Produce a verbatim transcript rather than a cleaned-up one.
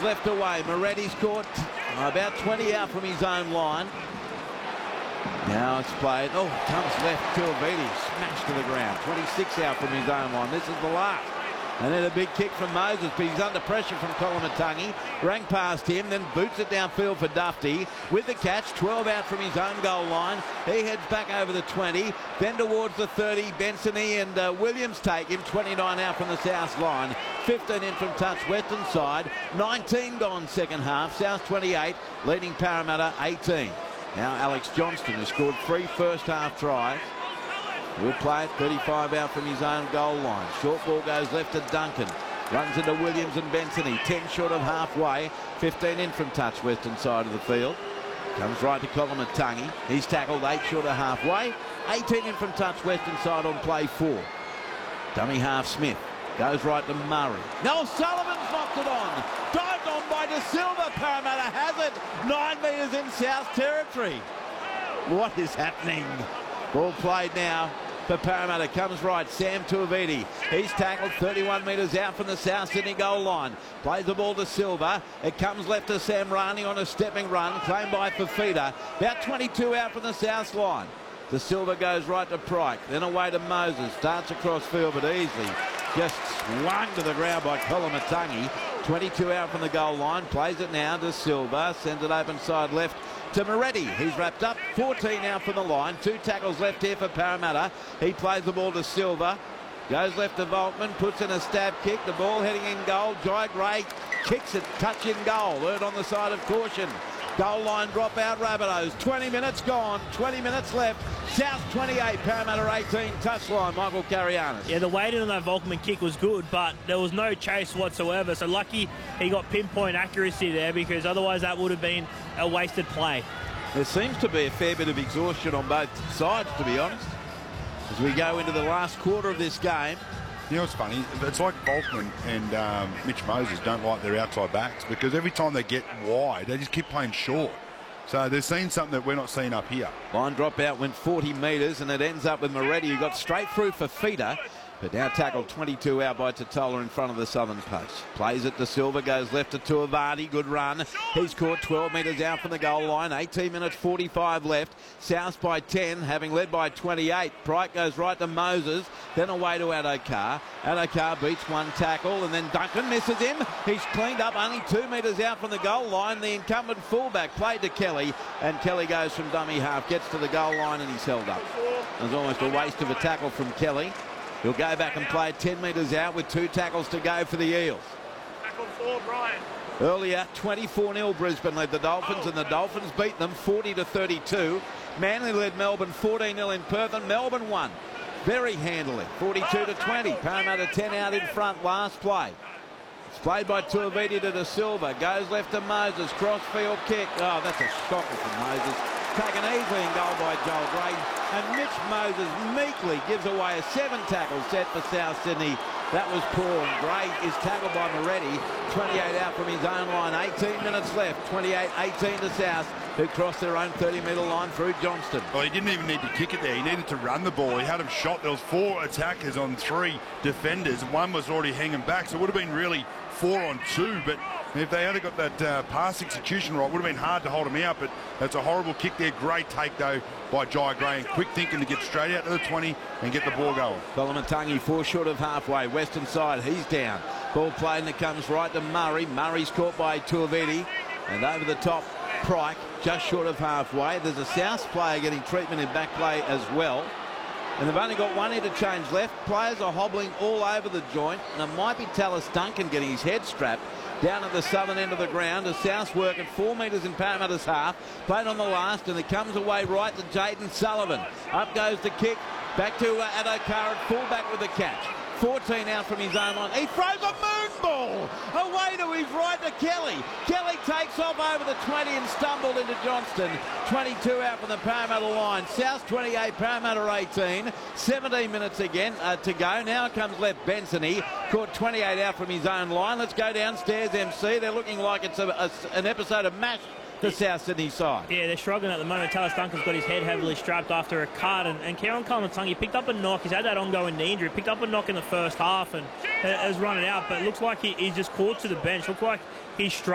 left away. Moretti's caught about twenty out from his own line. Now it's played. Oh, comes left. Tuiviti smashed to the ground. twenty-six out from his own line. This is the last. And then a big kick from Moses, but he's under pressure from Koloamatangi. Rang past him, then boots it downfield for Dufty. With the catch, twelve out from his own goal line. He heads back over the twenty, then towards the thirty. Bensoni and uh, Williams take him. twenty-nine out from the south line. fifteen in from touch, western side. nineteen gone second half. South twenty-eight, leading Parramatta eighteen. Now Alex Johnston, who scored three first half tries, will play it. thirty-five out from his own goal line. Short ball goes left to Duncan. Runs into Williams and Bensoni. ten short of halfway. fifteen in from touch, western side of the field. Comes right to Koloamatangi. He's tackled eight short of halfway. eighteen in from touch, western side on play four. Dummy half Smith. Goes right to Murray. Noel Sullivan's knocked it on. Dived on by De Silva. Parramatta has it. Nine metres in South territory. What is happening? Ball played now for Parramatta. Comes right. Sam Tuiviti. He's tackled thirty-one metres out from the South Sydney goal line. Plays the ball to Silva. It comes left to Sam Rani on a stepping run. Claimed by Fafita. About twenty-two out from the South line. De Silva goes right to Pryke. Then away to Moses. Starts across field, but easily just swung to the ground by Koloamatangi. twenty-two out from the goal line. Plays it now to Silva. Sends it open side left to Moretti. He's wrapped up. fourteen out from the line. Two tackles left here for Parramatta. He plays the ball to Silva. Goes left to Volkman. Puts in a stab kick. The ball heading in goal. Jai Gray kicks it. Touch in goal. Earned on the side of caution. Goal line drop out, Rabbitohs. twenty minutes gone. twenty minutes left. South twenty-eight, Parramatta eighteen. Touchline, Michael Carianis. Yeah, the weighting on that Volkman kick was good, but there was no chase whatsoever. So lucky he got pinpoint accuracy there, because otherwise that would have been a wasted play. There seems to be a fair bit of exhaustion on both sides, to be honest, as we go into the last quarter of this game. You know what's funny? It's like Volkman and um, Mitch Moses don't like their outside backs, because every time they get wide, they just keep playing short. So they're seeing something that we're not seeing up here. Line drop out went forty metres, and it ends up with Moretti, who got straight through for Fafita, but now tackled twenty-two out by Totola in front of the southern post. Plays it to Silva, goes left to Tuiviti. Good run. He's caught twelve metres out from the goal line. eighteen minutes forty-five left. South by ten, having led by twenty-eight. Pryke goes right to Moses, then away to Addo-Carr. Addo-Carr beats one tackle, and then Duncan misses him. He's cleaned up only two metres out from the goal line. The incumbent fullback played to Kelly, and Kelly goes from dummy half, gets to the goal line, and he's held up. It was almost a waste of a tackle from Kelly. He'll go back and play ten metres out with two tackles to go for the Eels. Tackle four, Brian. Earlier, twenty-four nil Brisbane led the Dolphins, and the Dolphins beat them forty to thirty-two. Manly led Melbourne fourteen nil in Perth, and Melbourne won very handily, forty-two to twenty. Parramatta ten out in front last play. It's played by Tuiviti to De Silva. Goes left to Moses. Crossfield kick. Oh, that's a shocker from Moses. Taken easily in goal by Joel Gray. And Mitch Moses meekly gives away a seven tackle set for South Sydney. That was poor, and Gray is tackled by Moretti. twenty-eight out from his own line. eighteen minutes left. twenty-eight eighteen to South, who crossed their own thirty metre line through Johnston. Well, he didn't even need to kick it there. He needed to run the ball. He had him shot. There was four attackers on three defenders. One was already hanging back, so it would have been really four on two. But if they had got that uh, pass execution right, it would have been hard to hold him out. But that's a horrible kick there. Great take, though, by Jai Gray, and quick thinking to get straight out to the twenty and get the ball going. Koloamatangi four short of halfway. Western side, he's down. Ball played, and it comes right to Murray. Murray's caught by Tuiviti, and over the top, Pryke, just short of halfway. There's a South player getting treatment in back play as well. And they've only got one interchange left. Players are hobbling all over the joint, and it might be Tallis Duncan getting his head strapped down at the southern end of the ground. As South work at four metres in Parramatta's half. Played on the last, and it comes away right to Jayden Sullivan. Up goes the kick. Back to uh, Addo-Carr at fullback with the catch. fourteen out from his own line. He throws a moon ball away to his right to Kelly. Kelly takes off over the twenty and stumbled into Johnston. twenty-two out from the Parramatta line. South twenty-eight, Parramatta eighteen. seventeen minutes again uh, to go. Now comes left Bensoni. Caught twenty-eight out from his own line. Let's go downstairs, M C. They're looking like it's a, a, an episode of MASH. The South Sydney side. Yeah, they're struggling at the moment. Tallis Duncan's got his head heavily strapped after a cut, and, and Kieran Koloamatangi picked up a knock. He's had that ongoing knee injury. Picked up a knock in the first half and has run it out, but it looks like he, he's just caught to the bench. Looks like he's struggling.